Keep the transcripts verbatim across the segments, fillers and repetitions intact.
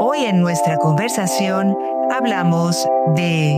Hoy en nuestra conversación hablamos de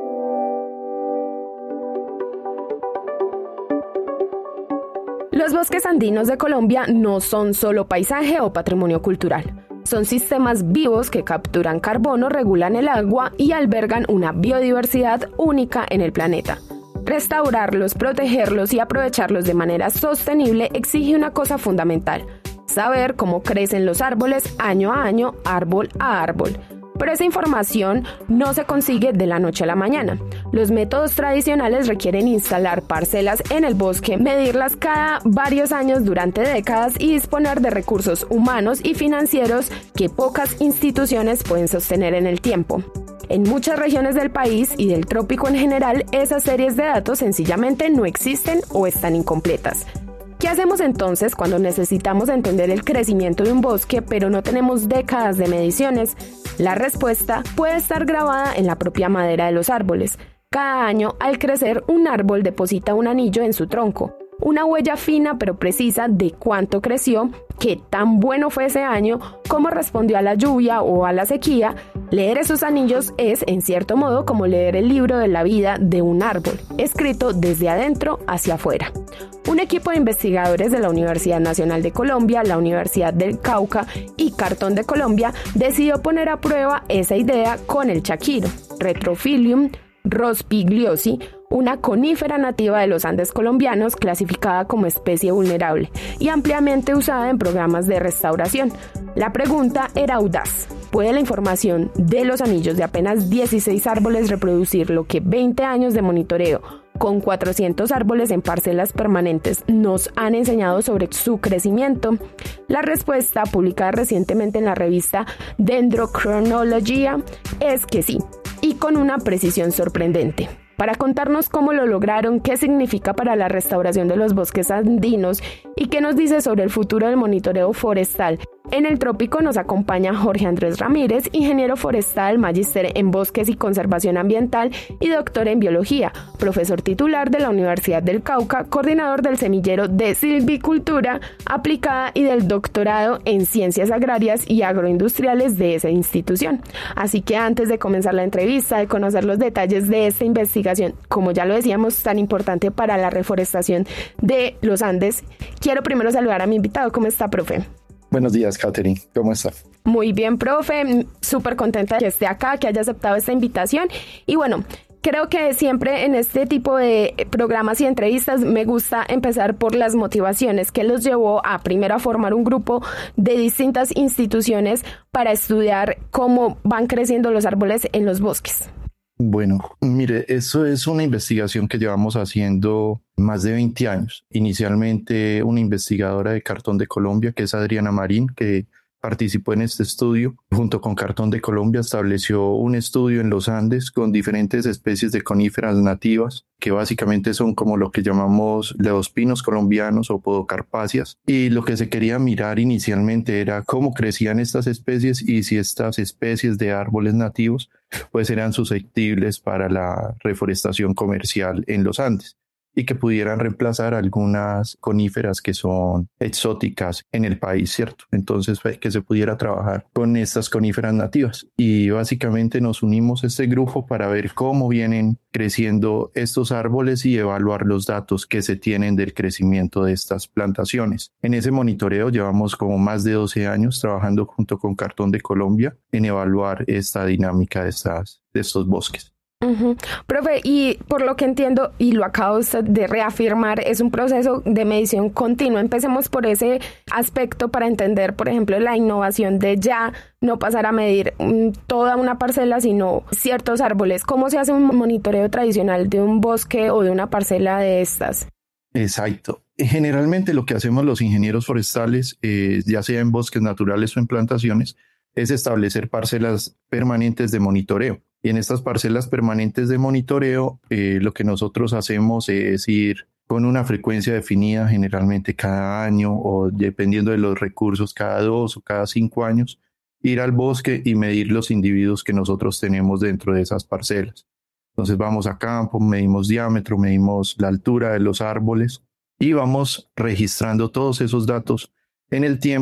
los bosques andinos de Colombia no son solo paisaje o patrimonio cultural. Son sistemas vivos que capturan carbono, regulan el agua y albergan una biodiversidad única en el planeta. Restaurarlos, protegerlos y aprovecharlos de manera sostenible exige una cosa fundamental: saber cómo crecen los árboles año a año, árbol a árbol. Pero esa información no se consigue de la noche a la mañana. Los métodos tradicionales requieren instalar parcelas en el bosque, medirlas cada varios años durante décadas y disponer de recursos humanos y financieros que pocas instituciones pueden sostener en el tiempo. En muchas regiones del país y del trópico en general, esas series de datos sencillamente no existen o están incompletas. ¿Qué hacemos entonces cuando necesitamos entender el crecimiento de un bosque pero no tenemos décadas de mediciones? La respuesta puede estar grabada en la propia madera de los árboles. Cada año, al crecer, un árbol deposita un anillo en su tronco, una huella fina pero precisa de cuánto creció, qué tan bueno fue ese año, cómo respondió a la lluvia o a la sequía. Leer esos anillos es, en cierto modo, como leer el libro de la vida de un árbol, escrito desde adentro hacia afuera. Un equipo de investigadores de la Universidad Nacional de Colombia, la Universidad del Cauca y Cartón de Colombia decidió poner a prueba esa idea con el chaquiro, Retrophilium rospigliosi, una conífera nativa de los Andes colombianos clasificada como especie vulnerable y ampliamente usada en programas de restauración. La pregunta era audaz: ¿puede la información de los anillos de apenas dieciséis árboles reproducir lo que veinte años de monitoreo con cuatrocientos árboles en parcelas permanentes nos han enseñado sobre su crecimiento? La respuesta, publicada recientemente en la revista Dendrochronologia, es que sí, y con una precisión sorprendente. Para contarnos cómo lo lograron, qué significa para la restauración de los bosques andinos y qué nos dice sobre el futuro del monitoreo forestal en el trópico, nos acompaña Jorge Andrés Ramírez, ingeniero forestal, magíster en bosques y conservación ambiental y doctor en biología, profesor titular de la Universidad del Cauca, coordinador del semillero de silvicultura aplicada y del doctorado en ciencias agrarias y agroindustriales de esa institución. Así que antes de comenzar la entrevista, de conocer los detalles de esta investigación, como ya lo decíamos, tan importante para la reforestación de los Andes, quiero primero saludar a mi invitado. ¿Cómo está, profe? Buenos días, Catherine. ¿Cómo estás? Muy bien, profe. Súper contenta de que esté acá, que haya aceptado esta invitación. Y bueno, creo que siempre en este tipo de programas y entrevistas me gusta empezar por las motivaciones que los llevó a primero a formar un grupo de distintas instituciones para estudiar cómo van creciendo los árboles en los bosques. Bueno, mire, eso es una investigación que llevamos haciendo más de veinte años. Inicialmente una investigadora de Cartón de Colombia, que es Adriana Marín, que participó en este estudio. Junto con Cartón de Colombia estableció un estudio en los Andes con diferentes especies de coníferas nativas, que básicamente son como lo que llamamos los pinos colombianos o podocarpáceas. Y lo que se quería mirar inicialmente era cómo crecían estas especies y si estas especies de árboles nativos pues eran susceptibles para la reforestación comercial en los Andes y que pudieran reemplazar algunas coníferas que son exóticas en el país, ¿cierto? Entonces, que se pudiera trabajar con estas coníferas nativas. Y básicamente nos unimos a este grupo para ver cómo vienen creciendo estos árboles y evaluar los datos que se tienen del crecimiento de estas plantaciones. En ese monitoreo llevamos como más de doce años trabajando junto con Cartón de Colombia en evaluar esta dinámica de, estas, de estos bosques. Uh-huh. Profe, y por lo que entiendo, y lo acabo usted de reafirmar, es un proceso de medición continua. Empecemos por ese aspecto para entender, por ejemplo, la innovación de ya no pasar a medir um, toda una parcela, sino ciertos árboles. ¿Cómo se hace un monitoreo tradicional de un bosque o de una parcela de estas? Exacto. Generalmente lo que hacemos los ingenieros forestales, eh, ya sea en bosques naturales o en plantaciones, es establecer parcelas permanentes de monitoreo. Y en estas parcelas permanentes de monitoreo, eh, lo que nosotros hacemos es ir con una frecuencia definida, generalmente cada año o dependiendo de los recursos, cada dos o cada cinco años, ir al bosque y medir los individuos que nosotros tenemos dentro de esas parcelas. Entonces vamos a campo, medimos diámetro, medimos la altura de los árboles y vamos registrando todos esos datos en el tiempo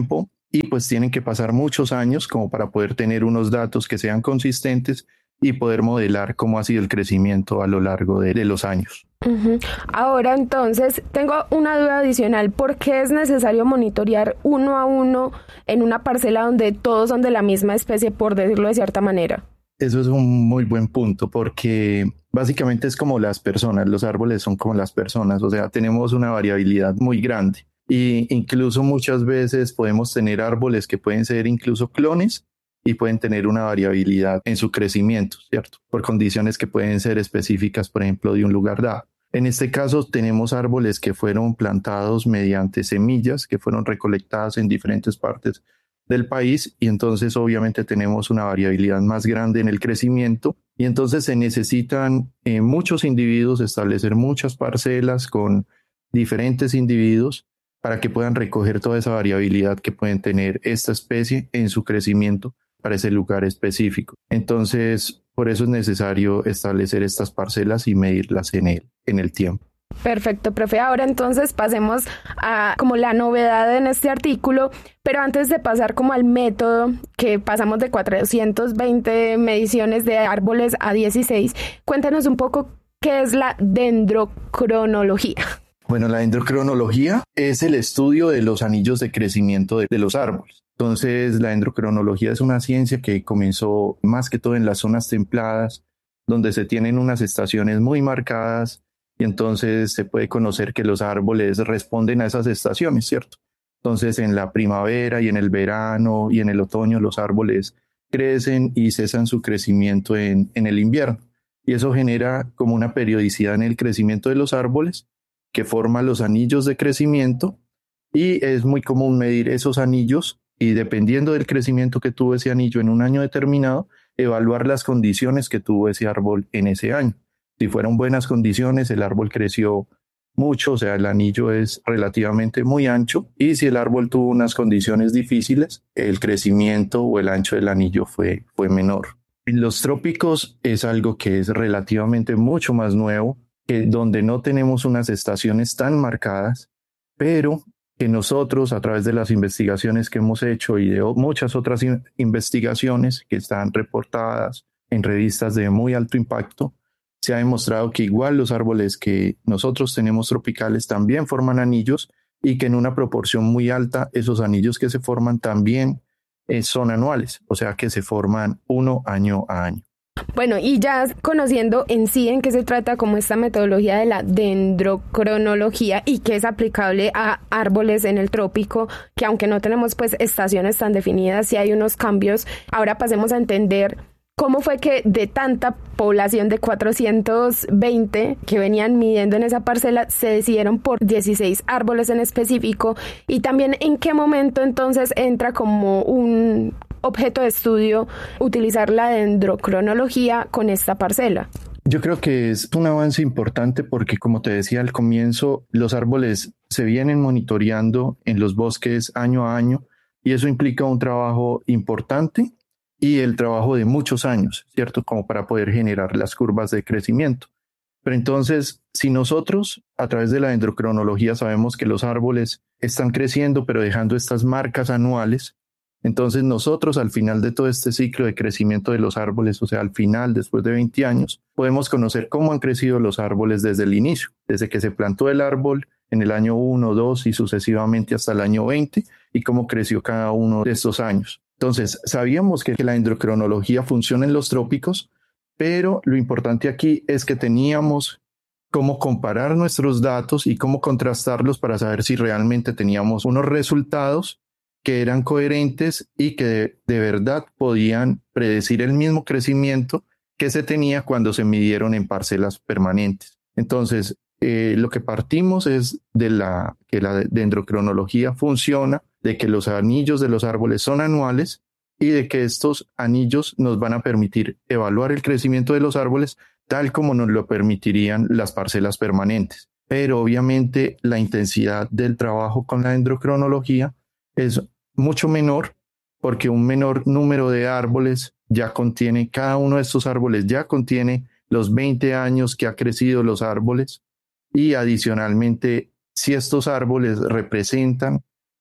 y pues tienen que pasar muchos años como para poder tener unos datos que sean consistentes y poder modelar cómo ha sido el crecimiento a lo largo de, de los años. Uh-huh. Ahora entonces tengo una duda adicional. ¿Por qué es necesario monitorear uno a uno en una parcela donde todos son de la misma especie, por decirlo de cierta manera? Eso es un muy buen punto, porque básicamente es como las personas, los árboles son como las personas, o sea, tenemos una variabilidad muy grande y incluso muchas veces podemos tener árboles que pueden ser incluso clones y pueden tener una variabilidad en su crecimiento, ¿cierto? Por condiciones que pueden ser específicas, por ejemplo, de un lugar dado. En este caso tenemos árboles que fueron plantados mediante semillas que fueron recolectadas en diferentes partes del país y entonces obviamente tenemos una variabilidad más grande en el crecimiento y entonces se necesitan eh, muchos individuos, establecer muchas parcelas con diferentes individuos para que puedan recoger toda esa variabilidad que pueden tener esta especie en su crecimiento para ese lugar específico. Entonces, por eso es necesario establecer estas parcelas y medirlas en el, en el tiempo. Perfecto, profe. Ahora entonces pasemos a como la novedad en este artículo, pero antes de pasar como al método, que pasamos de cuatrocientas veinte mediciones de árboles a dieciséis, cuéntanos un poco qué es la dendrocronología. Bueno, la dendrocronología es el estudio de los anillos de crecimiento de, de los árboles. Entonces, la dendrocronología es una ciencia que comenzó más que todo en las zonas templadas, donde se tienen unas estaciones muy marcadas y entonces se puede conocer que los árboles responden a esas estaciones, ¿cierto? Entonces, en la primavera y en el verano y en el otoño, los árboles crecen y cesan su crecimiento en, en el invierno. Y eso genera como una periodicidad en el crecimiento de los árboles que forma los anillos de crecimiento y es muy común medir esos anillos y dependiendo del crecimiento que tuvo ese anillo en un año determinado, evaluar las condiciones que tuvo ese árbol en ese año. Si fueron buenas condiciones, el árbol creció mucho, o sea, el anillo es relativamente muy ancho y si el árbol tuvo unas condiciones difíciles, el crecimiento o el ancho del anillo fue, fue menor. En los trópicos es algo que es relativamente mucho más nuevo, que donde no tenemos unas estaciones tan marcadas, pero que nosotros a través de las investigaciones que hemos hecho y de muchas otras in- investigaciones que están reportadas en revistas de muy alto impacto, se ha demostrado que igual los árboles que nosotros tenemos tropicales también forman anillos y que en una proporción muy alta esos anillos que se forman también eh, son anuales, o sea que se forman uno año a año. Bueno, y ya conociendo en sí en qué se trata como esta metodología de la dendrocronología y que es aplicable a árboles en el trópico, que aunque no tenemos pues estaciones tan definidas, sí hay unos cambios. Ahora pasemos a entender cómo fue que de tanta población de cuatrocientos veinte que venían midiendo en esa parcela se decidieron por dieciséis árboles en específico y también en qué momento entonces entra como un objeto de estudio utilizar la dendrocronología con esta parcela. Yo creo que es un avance importante porque, como te decía al comienzo, los árboles se vienen monitoreando en los bosques año a año y eso implica un trabajo importante y el trabajo de muchos años, ¿cierto? Como para poder generar las curvas de crecimiento. Pero entonces, si nosotros a través de la dendrocronología sabemos que los árboles están creciendo pero dejando estas marcas anuales, entonces nosotros al final de todo este ciclo de crecimiento de los árboles, o sea, al final, después de veinte años, podemos conocer cómo han crecido los árboles desde el inicio, desde que se plantó el árbol en el año uno, dos y sucesivamente hasta el año veinte y cómo creció cada uno de estos años. Entonces, sabíamos que la dendrocronología funciona en los trópicos, pero lo importante aquí es que teníamos cómo comparar nuestros datos y cómo contrastarlos para saber si realmente teníamos unos resultados que eran coherentes y que de, de verdad podían predecir el mismo crecimiento que se tenía cuando se midieron en parcelas permanentes. Entonces, eh, lo que partimos es de la que la dendrocronología funciona, de que los anillos de los árboles son anuales y de que estos anillos nos van a permitir evaluar el crecimiento de los árboles tal como nos lo permitirían las parcelas permanentes. Pero obviamente la intensidad del trabajo con la dendrocronología es mucho menor porque un menor número de árboles ya contiene, cada uno de estos árboles ya contiene los veinte años que ha crecido los árboles y adicionalmente si estos árboles representan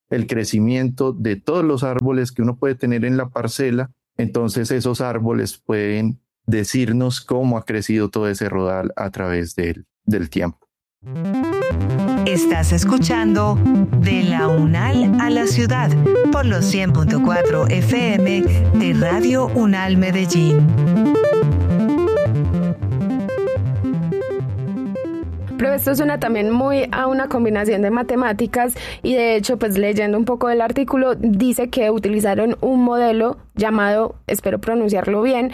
el crecimiento de todos los árboles que uno puede tener en la parcela. Entonces esos árboles pueden decirnos cómo ha crecido todo ese rodal a través del, del tiempo. Estás escuchando De la UNAL a la Ciudad por los cien punto cuatro F M de Radio UNAL Medellín. Pero esto suena también muy a una combinación de matemáticas y de hecho, pues leyendo un poco del artículo, dice que utilizaron un modelo llamado, espero pronunciarlo bien,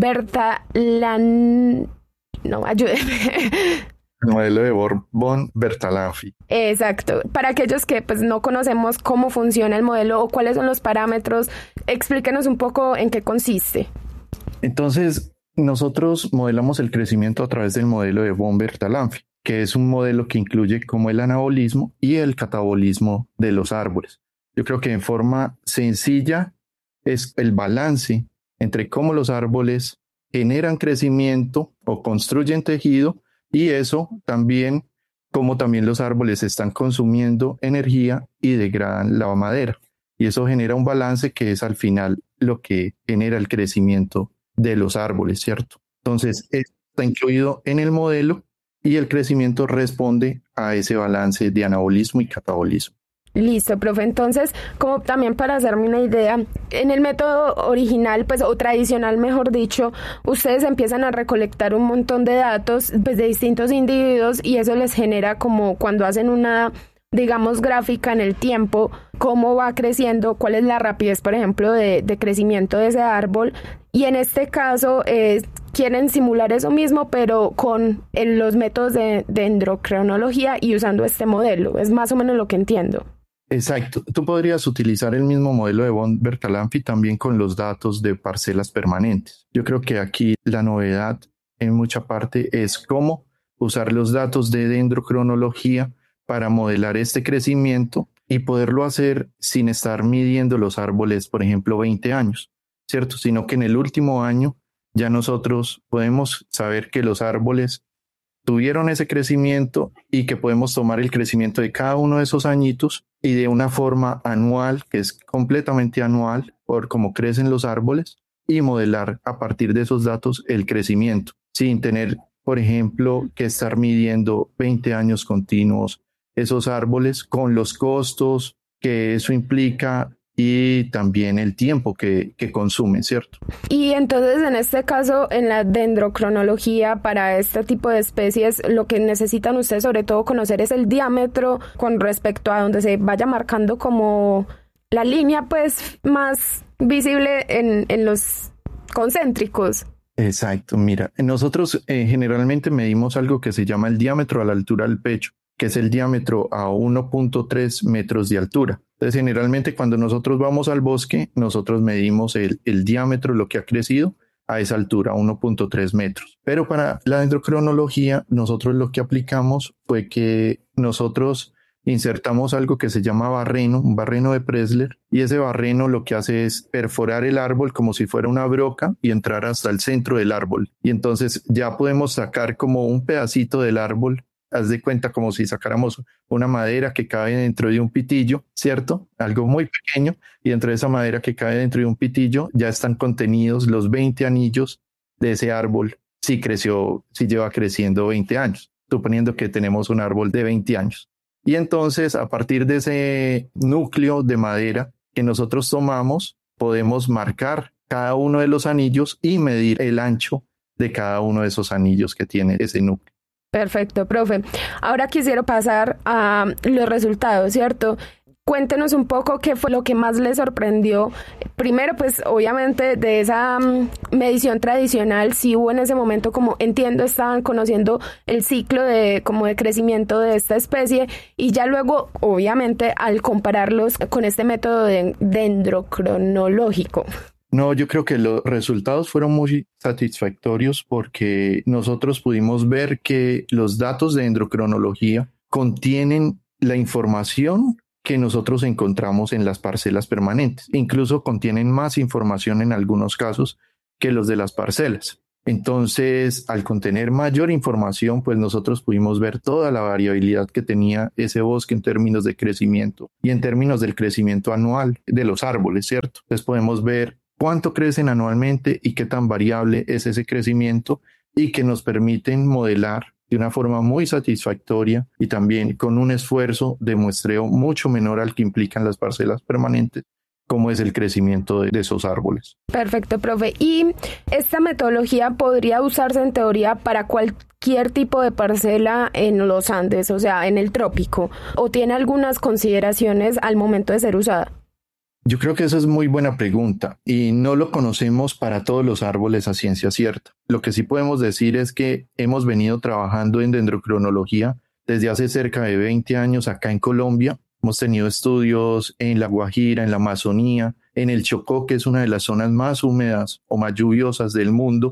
Bertalan... No, ayúdeme. El modelo de Borbón-Bertalanffy. Exacto. Para aquellos que pues no conocemos cómo funciona el modelo o cuáles son los parámetros, explíquenos un poco en qué consiste. Entonces, nosotros modelamos el crecimiento a través del modelo de Borbón-Bertalanffy, que es un modelo que incluye como el anabolismo y el catabolismo de los árboles. Yo creo que en forma sencilla es el balance entre cómo los árboles generan crecimiento o construyen tejido y eso también, cómo también los árboles están consumiendo energía y degradan la madera. Y eso genera un balance que es al final lo que genera el crecimiento de los árboles, ¿cierto? Entonces, está incluido en el modelo y el crecimiento responde a ese balance de anabolismo y catabolismo. Listo, profe. Entonces, como también para hacerme una idea, en el método original, pues, o tradicional, mejor dicho, ustedes empiezan a recolectar un montón de datos, pues, de distintos individuos y eso les genera como cuando hacen una, digamos, gráfica en el tiempo, cómo va creciendo, cuál es la rapidez, por ejemplo, de, de crecimiento de ese árbol. Y en este caso, eh, quieren simular eso mismo, pero con el, los métodos de, de dendrocronología y usando este modelo. Es más o menos lo que entiendo. Exacto. Tú podrías utilizar el mismo modelo de Borbón-Bertalanffy también con los datos de parcelas permanentes. Yo creo que aquí la novedad en mucha parte es cómo usar los datos de dendrocronología para modelar este crecimiento y poderlo hacer sin estar midiendo los árboles, por ejemplo, veinte años, ¿cierto? Sino que en el último año ya nosotros podemos saber que los árboles tuvieron ese crecimiento y que podemos tomar el crecimiento de cada uno de esos añitos y de una forma anual, que es completamente anual, por cómo crecen los árboles, y modelar a partir de esos datos el crecimiento, sin tener, por ejemplo, que estar midiendo veinte años continuos esos árboles con los costos que eso implica y también el tiempo que, que consumen, ¿cierto? Y entonces en este caso, en la dendrocronología para este tipo de especies, lo que necesitan ustedes sobre todo conocer es el diámetro con respecto a donde se vaya marcando como la línea pues más visible en, en los concéntricos. Exacto, mira, nosotros eh, generalmente medimos algo que se llama el diámetro a la altura del pecho, que es el diámetro a uno punto tres metros de altura. Entonces, generalmente cuando nosotros vamos al bosque, nosotros medimos el, el diámetro, lo que ha crecido a esa altura, uno punto tres metros. Pero para la dendrocronología, nosotros lo que aplicamos fue que nosotros insertamos algo que se llama barreno, un barreno de Pressler, y ese barreno lo que hace es perforar el árbol como si fuera una broca y entrar hasta el centro del árbol. Y entonces ya podemos sacar como un pedacito del árbol. Haz de cuenta como si sacáramos una madera que cabe dentro de un pitillo, ¿cierto? Algo muy pequeño, y dentro de esa madera que cabe dentro de un pitillo ya están contenidos los veinte anillos de ese árbol, si creció, si lleva creciendo veinte años, suponiendo que tenemos un árbol de veinte años. Y entonces, a partir de ese núcleo de madera que nosotros tomamos, podemos marcar cada uno de los anillos y medir el ancho de cada uno de esos anillos que tiene ese núcleo. Perfecto, profe. Ahora quisiera pasar a los resultados, ¿cierto? Cuéntenos un poco qué fue lo que más les sorprendió. Primero, pues obviamente de esa um, medición tradicional, sí hubo en ese momento, como entiendo, estaban conociendo el ciclo de como de crecimiento de esta especie y ya luego, obviamente, al compararlos con este método de dendrocronológico. No, yo creo que los resultados fueron muy satisfactorios porque nosotros pudimos ver que los datos de dendrocronología contienen la información que nosotros encontramos en las parcelas permanentes. Incluso contienen más información en algunos casos que los de las parcelas. Entonces, al contener mayor información, pues nosotros pudimos ver toda la variabilidad que tenía ese bosque en términos de crecimiento y en términos del crecimiento anual de los árboles, ¿cierto? Entonces podemos ver cuánto crecen anualmente y qué tan variable es ese crecimiento y que nos permiten modelar de una forma muy satisfactoria y también con un esfuerzo de muestreo mucho menor al que implican las parcelas permanentes, cómo es el crecimiento de, de esos árboles. Perfecto, profe. ¿Y esta metodología podría usarse en teoría para cualquier tipo de parcela en los Andes, o sea, en el trópico? ¿O tiene algunas consideraciones al momento de ser usada? Yo creo que esa es muy buena pregunta y no lo conocemos para todos los árboles a ciencia cierta. Lo que sí podemos decir es que hemos venido trabajando en dendrocronología desde hace cerca de veinte años acá en Colombia. Hemos tenido estudios en La Guajira, en la Amazonía, en el Chocó, que es una de las zonas más húmedas o más lluviosas del mundo.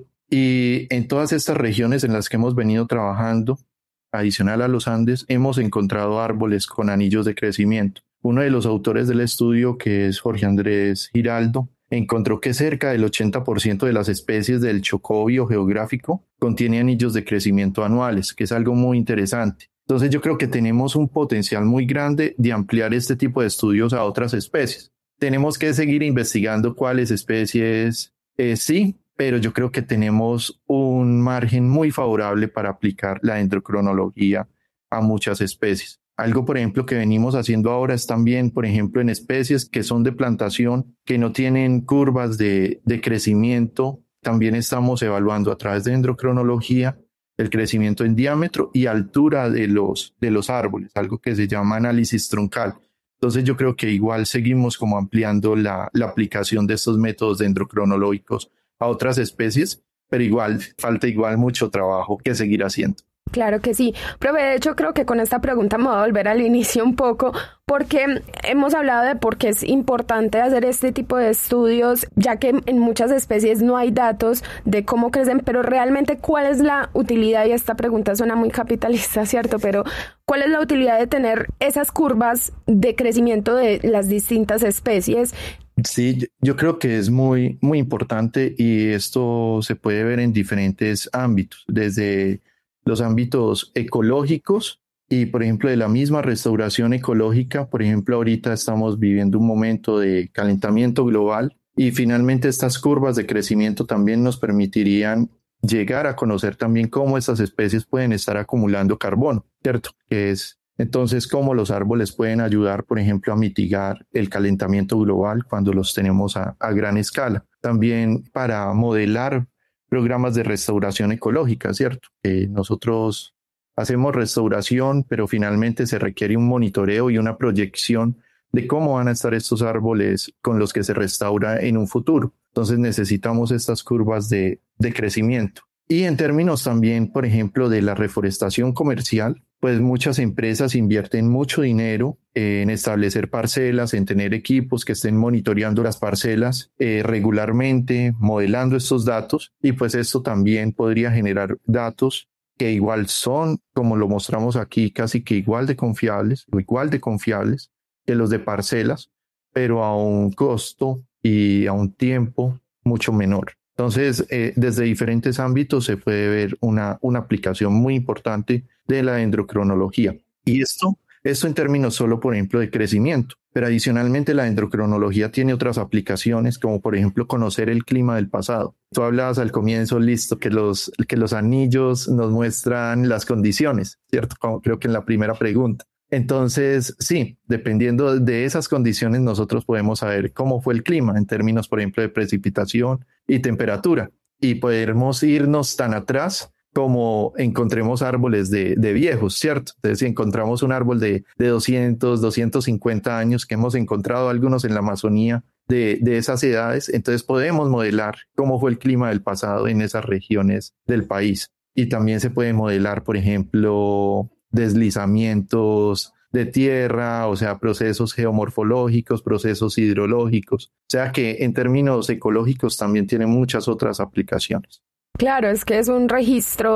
Y en todas estas regiones en las que hemos venido trabajando, adicional a los Andes, hemos encontrado árboles con anillos de crecimiento. Uno de los autores del estudio, que es Jorge Andrés Giraldo, encontró que cerca del ochenta por ciento de las especies del Chocó biogeográfico contiene anillos de crecimiento anuales, que es algo muy interesante. Entonces yo creo que tenemos un potencial muy grande de ampliar este tipo de estudios a otras especies. Tenemos que seguir investigando cuáles especies eh, sí, pero yo creo que tenemos un margen muy favorable para aplicar la dendrocronología a muchas especies. Algo, por ejemplo, que venimos haciendo ahora es también, por ejemplo, en especies que son de plantación, que no tienen curvas de, de crecimiento, también estamos evaluando a través de dendrocronología el crecimiento en diámetro y altura de los, de los árboles, algo que se llama análisis troncal. Entonces yo creo que igual seguimos como ampliando la, la aplicación de estos métodos dendrocronológicos a otras especies, pero igual falta igual mucho trabajo que seguir haciendo. Claro que sí. Profe, de hecho creo que con esta pregunta me voy a volver al inicio un poco, porque hemos hablado de por qué es importante hacer este tipo de estudios, ya que en muchas especies no hay datos de cómo crecen, pero realmente ¿cuál es la utilidad? Y esta pregunta suena muy capitalista, ¿cierto? Pero ¿cuál es la utilidad de tener esas curvas de crecimiento de las distintas especies? Sí, yo creo que es muy, muy importante y esto se puede ver en diferentes ámbitos, desde los ámbitos ecológicos y, por ejemplo, de la misma restauración ecológica. Por ejemplo, ahorita estamos viviendo un momento de calentamiento global y finalmente estas curvas de crecimiento también nos permitirían llegar a conocer también cómo estas especies pueden estar acumulando carbono, ¿cierto? Que es entonces cómo los árboles pueden ayudar, por ejemplo, a mitigar el calentamiento global cuando los tenemos a, a gran escala. También para modelar programas de restauración ecológica, ¿cierto? Eh, nosotros hacemos restauración, pero finalmente se requiere un monitoreo y una proyección de cómo van a estar estos árboles con los que se restaura en un futuro. Entonces necesitamos estas curvas de, de crecimiento. Y en términos también, por ejemplo, de la reforestación comercial, pues muchas empresas invierten mucho dinero en establecer parcelas, en tener equipos que estén monitoreando las parcelas eh, regularmente, modelando estos datos, y pues esto también podría generar datos que igual son, como lo mostramos aquí, casi que igual de confiables o igual de confiables que los de parcelas, pero a un costo y a un tiempo mucho menor. Entonces, eh, desde diferentes ámbitos se puede ver una, una aplicación muy importante de la dendrocronología. Y esto, esto en términos solo, por ejemplo, de crecimiento. Pero adicionalmente la dendrocronología tiene otras aplicaciones, como por ejemplo conocer el clima del pasado. Tú hablabas al comienzo, listo, que los, que los anillos nos muestran las condiciones, ¿cierto? Como creo que en la primera pregunta. Entonces, sí, dependiendo de esas condiciones, nosotros podemos saber cómo fue el clima en términos, por ejemplo, de precipitación y temperatura. Y podemos irnos tan atrás como encontremos árboles de, de viejos, ¿cierto? Entonces, si encontramos un árbol de, de doscientos, doscientos cincuenta años, que hemos encontrado algunos en la Amazonía de, de esas edades, entonces podemos modelar cómo fue el clima del pasado en esas regiones del país. Y también se puede modelar, por ejemplo, deslizamientos de tierra, o sea, procesos geomorfológicos, procesos hidrológicos. O sea que en términos ecológicos también tiene muchas otras aplicaciones. Claro, es que es un registro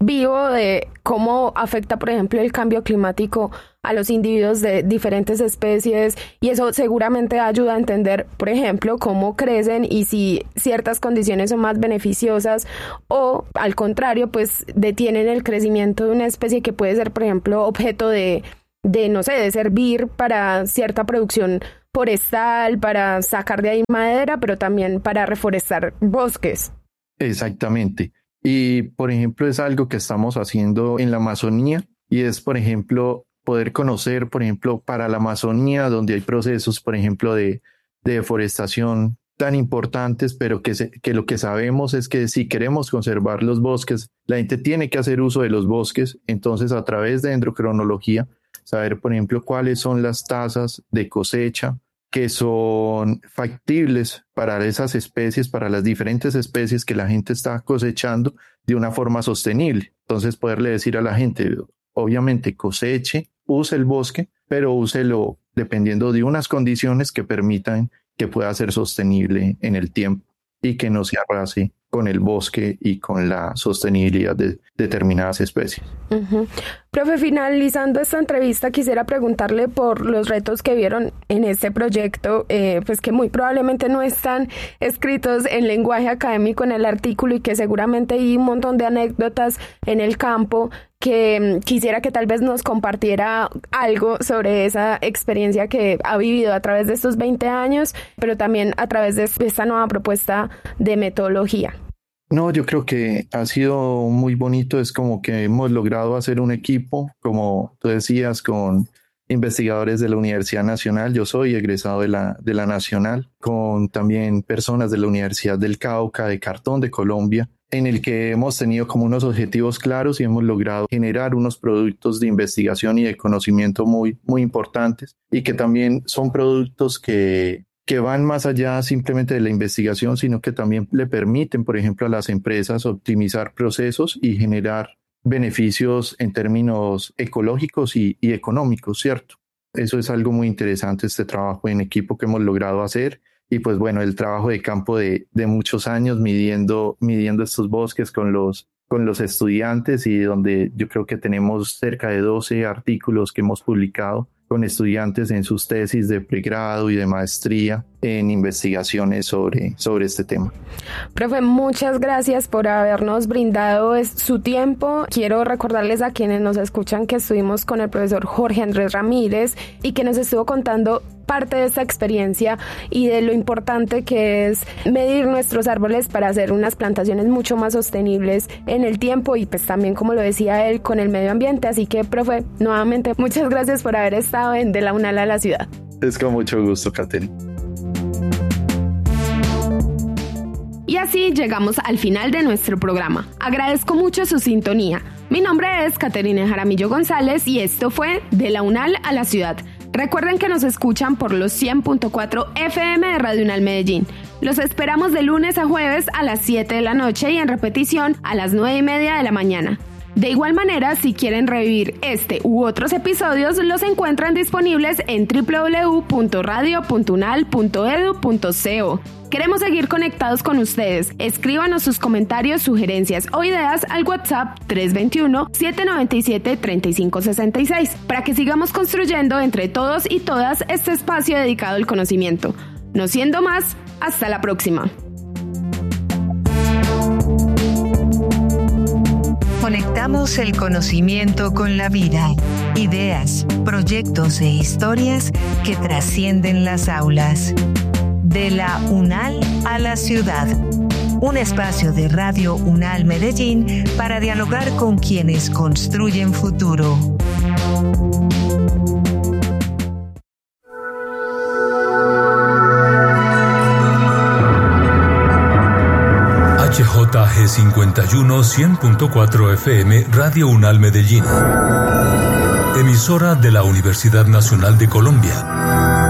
vivo de cómo afecta, por ejemplo, el cambio climático a los individuos de diferentes especies, y eso seguramente ayuda a entender, por ejemplo, cómo crecen y si ciertas condiciones son más beneficiosas o, al contrario, pues detienen el crecimiento de una especie que puede ser, por ejemplo, objeto de, de no sé, de servir para cierta producción forestal, para sacar de ahí madera, pero también para reforestar bosques. Exactamente. Y, por ejemplo, es algo que estamos haciendo en la Amazonía, y es, por ejemplo, poder conocer, por ejemplo, para la Amazonía, donde hay procesos, por ejemplo, de, de deforestación tan importantes, pero que, se, que lo que sabemos es que si queremos conservar los bosques, la gente tiene que hacer uso de los bosques. Entonces, a través de dendrocronología, saber, por ejemplo, cuáles son las tasas de cosecha que son factibles para esas especies, para las diferentes especies que la gente está cosechando de una forma sostenible. Entonces, poderle decir a la gente, obviamente coseche, use el bosque, pero úselo dependiendo de unas condiciones que permitan que pueda ser sostenible en el tiempo y que no se arrase con el bosque y con la sostenibilidad de determinadas especies. Uh-huh. Profe, finalizando esta entrevista, quisiera preguntarle por los retos que vieron en este proyecto, eh, pues que muy probablemente no están escritos en lenguaje académico en el artículo y que seguramente hay un montón de anécdotas en el campo, que quisiera que tal vez nos compartiera algo sobre esa experiencia que ha vivido a través de estos veinte años, pero también a través de esta nueva propuesta de metodología. No, yo creo que ha sido muy bonito. Es como que hemos logrado hacer un equipo, como tú decías, con investigadores de la Universidad Nacional. Yo soy egresado de la, de la Nacional, con también personas de la Universidad del Cauca, de Cartón de Colombia, en el que hemos tenido como unos objetivos claros y hemos logrado generar unos productos de investigación y de conocimiento muy, muy importantes, y que también son productos que que van más allá simplemente de la investigación, sino que también le permiten, por ejemplo, a las empresas optimizar procesos y generar beneficios en términos ecológicos y, y económicos, ¿cierto? Eso es algo muy interesante, este trabajo en equipo que hemos logrado hacer. Y pues bueno, el trabajo de campo de, de muchos años midiendo, midiendo estos bosques con los, con los estudiantes, y donde yo creo que tenemos cerca de doce artículos que hemos publicado con estudiantes en sus tesis de pregrado y de maestría en investigaciones sobre, sobre este tema. Profe, muchas gracias por habernos brindado su tiempo. Quiero recordarles a quienes nos escuchan que estuvimos con el profesor Jorge Andrés Ramírez y que nos estuvo contando parte de esta experiencia y de lo importante que es medir nuestros árboles para hacer unas plantaciones mucho más sostenibles en el tiempo y pues también, como lo decía él, con el medio ambiente. Así que, profe, nuevamente muchas gracias por haber estado en De la UNAL a la Ciudad. Es con mucho gusto, Caterina. Y así llegamos al final de nuestro programa. Agradezco mucho su sintonía. Mi nombre es Caterina Jaramillo González y esto fue De la UNAL a la Ciudad. Recuerden que nos escuchan por los cien punto cuatro F M de Radio UNAL Medellín. Los esperamos de lunes a jueves a las siete de la noche y en repetición a las nueve y media de la mañana. De igual manera, si quieren revivir este u otros episodios, los encuentran disponibles en doble u doble u doble u punto radio punto unal punto e d u punto co. Queremos seguir conectados con ustedes. Escríbanos sus comentarios, sugerencias o ideas al WhatsApp tres dos uno, siete nueve siete, tres cinco seis seis para que sigamos construyendo entre todos y todas este espacio dedicado al conocimiento. No siendo más, hasta la próxima. Conectamos el conocimiento con la vida, ideas, proyectos e historias que trascienden las aulas. De la UNAL a la Ciudad, un espacio de Radio UNAL Medellín para dialogar con quienes construyen futuro. H J G cincuenta y uno, cien punto cuatro F M Radio UNAL Medellín. Emisora de la Universidad Nacional de Colombia.